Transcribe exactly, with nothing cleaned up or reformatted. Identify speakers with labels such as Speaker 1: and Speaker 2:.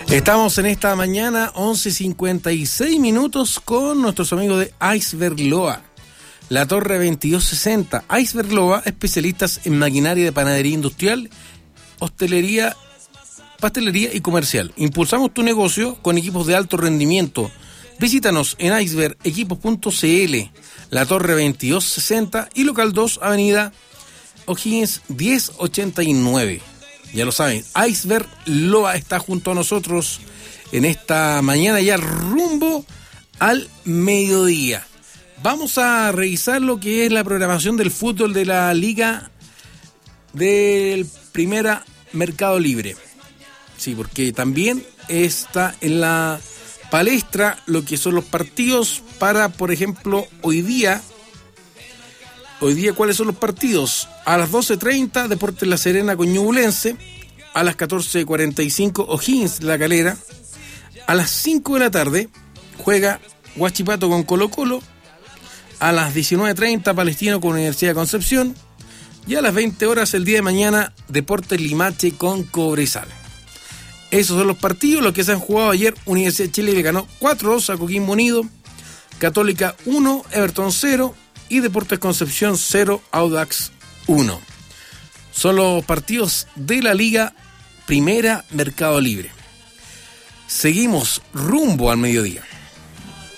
Speaker 1: Estamos en esta mañana, once cincuenta y seis minutos, con nuestros amigos de Iceberg Loa, la Torre veintidós sesenta. Iceberg Loa, especialistas en maquinaria de panadería industrial, hostelería, pastelería y comercial. Impulsamos tu negocio con equipos de alto rendimiento. Visítanos en iceberg equipos punto c l, la Torre veintidós sesenta y local dos, avenida O'Higgins diez ochenta y nueve. Ya lo saben, Iceberg Loa está junto a nosotros en esta mañana, ya rumbo al mediodía. Vamos a revisar lo que es la programación del fútbol de la Liga del Primera Mercado Libre. Sí, porque también está en la palestra lo que son los partidos para, por ejemplo, hoy día. Hoy día, ¿cuáles son los partidos? A las doce treinta, Deportes La Serena con Ñublense. A las catorce cuarenta y cinco, O'Higgins La Calera. A las cinco de la tarde, juega Huachipato con Colo Colo. A las diecinueve treinta, Palestino con Universidad de Concepción. Y a las veinte horas, el día de mañana, Deportes Limache con Cobresal. Esos son los partidos, los que se han jugado ayer. Universidad de Chile le ganó cuatro dos a Coquimbo Unido. Católica uno, Everton cero. Y Deportes Concepción cero, Audax uno. Son los partidos de la Liga Primera Mercado Libre. Seguimos rumbo al mediodía.